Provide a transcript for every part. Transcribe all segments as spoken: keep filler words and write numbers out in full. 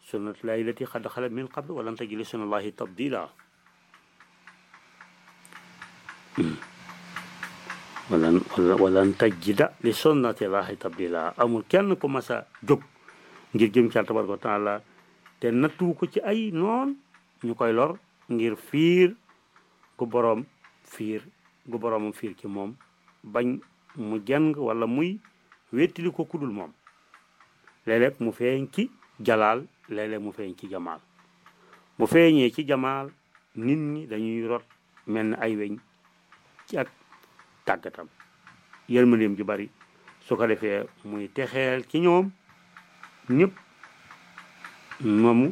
sunnatullahi lati xad xalat min qabl walan tajida li sunnatullahi tabdila walan walan tajida li sunnatullahi tabdila amul kenn ku mas a jóg ngir jëm ci tabaraka wa taala te nattu ko ci ay noon ñu koy lor ngir fiir gu boroom fiir gu boroomam fiir ci moom bañ mu jeng wala muy wettili ko kudul moom léeg-léeg mu feeñ ci jalaal léeg-léeg mu feeñ ci jamaal bu feeñee ci jamaal nit ñi dañuy rot mel ni ay weñ ci ak tàggatam yërmandeem ju bari su ko defee muy texeel ci ñoom ñëpp moomu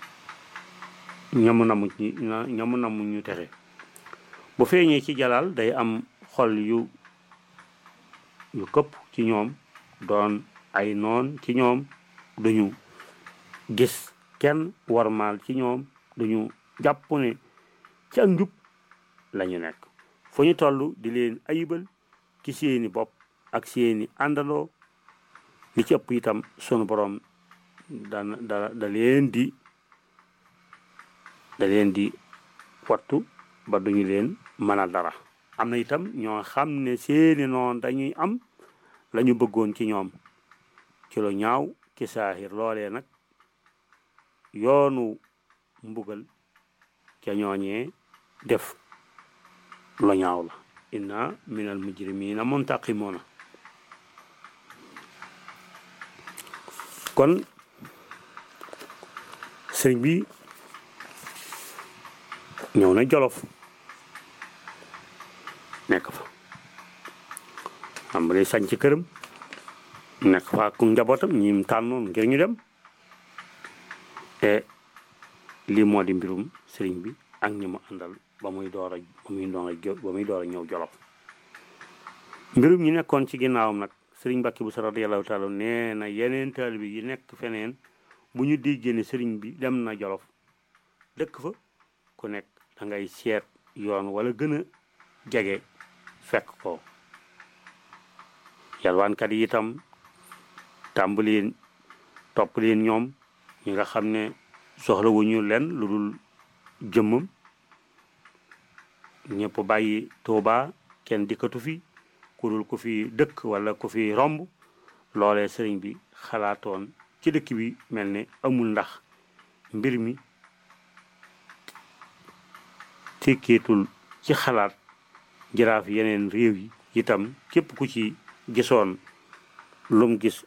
ñamu namu ci ñamu namu ñu texe bu feeñee ci jalaal day am xol yu yu këpp ci ñoom doon ay noon ci ñoom duñu gis kenn warmaal ci ñoom duñu jàpp ne ci ak njub lañu nekk fu ñu toll di leen ayibal ci seeni bopp ak seeni àndaloo li ci ëpp itam sunu borom da da da leen di da leen di wattu ba duñu leen mënal dara am na itam ñoo xam ne seeni noon dañuy am lañu bëggoon ci ñoom ci lu ñaaw ci saahir loolee nag yoonu mbugal ca ñooñee def lu ñaaw la inna minal mujrimina muntaqimuna kon sëriñ bi ñëw na Jolof nekk fa am ba day sañ ci këram nekk fa ku njabootam ñim tànnoon ngir ñu dem te lii moo di mbirum sëriñ bi ak ñi mu àndal ba muy door a ba muy door a ba muy door a ñëw Jolof mbirum ñi nekkoon ci ginnaawam nag sëriñ Mbàkke Buso radiyallahu taala nee na yeneen taalibe yi nekk feneen bu ñu déggee ne sëriñ bi dem na Jolof dëkk fa ku nekk da ngay seet yoon wala gën a jege fekk ko yalwaankat yi itam tàmbaleen topp leen ñoom ñi nga xam ne soxla wuñu leen lu dul jëmmam ñëpp bàyyi Tuuba kenn dikkatu fi ku dul ku fi dëkk wala ku fi romb loolee sëriñ bi xalaatoon ci dëkk bi mel ne amul ndax mbir mi tekkeetul ci xalaat jaraaf yeneen réew yi itam képp ku ci gisoon lum gis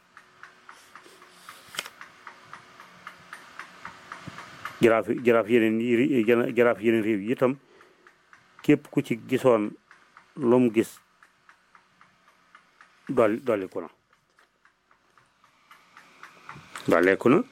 jaraaf jaraaf yeneen yi jaraaf yeneen réew yi itam képp ku ci gisoon lum gis dool dolliku na dolleeku na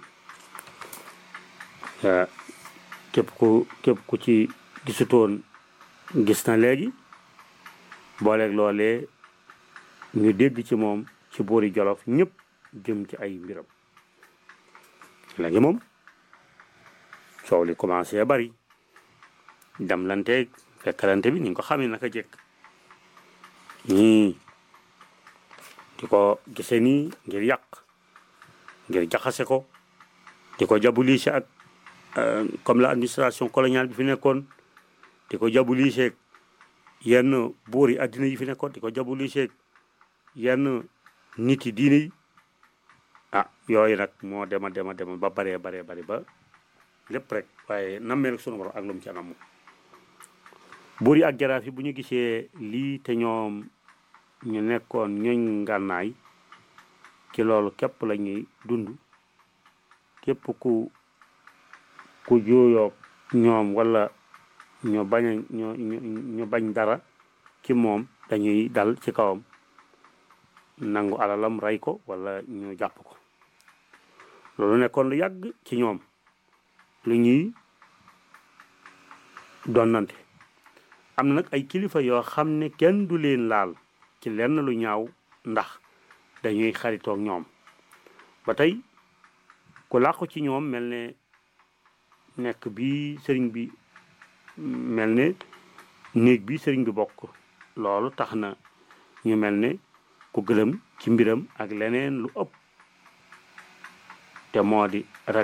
képp ku képp ku ci gisutoon gis na léegi booleeg loolee ñu dégg ci moom ci boori Jolof ñëpp jëm ci ay mbiram léegi moom soow li commencé bari demlanteeg fekkalante bi ni nga ko xamee naka jekk ñii di ko gise nii ngir yàq ngir jaxase ko di ko jabulise ak comme la administration coloniale bi fi nekkoon di ko jabulise yenn buur yi addina yi fi nekkoon di ko jabulise yenn nit yi diine yi ah yooyu nag moo dema dema dema ba baree baree bari ba lépp rek waaye nammee rek sunu borom ak lu mu ci anam buur yi ak jaraaf yi bu ñu gisee lii te ñoom ñu nekkoon ñooñ ngànnaay ci loolu képp la ñuy dund képp ku ku jooyoog ñoom wala ñu bañ a ñu ñu bañ dara ci moom dañuy dal ci kawam nangu alalam rey ko wala ñu jàpp ko loolu nekkoon lu yàgg ci ñoom lu ñuy donnante am na nag ay kilifa yoo xam ne kenn du leen laal ci lenn lu ñaaw ndax dañuy xaritoog ñoom ba tey ku làqu ci ñoom mel ne nekk bi sëriñ bi mel ne néeg bi sëriñ bi bokk loolu tax na ñu mel ne ku gëlëm ci mbiram ak leneen lu ëpp te moo di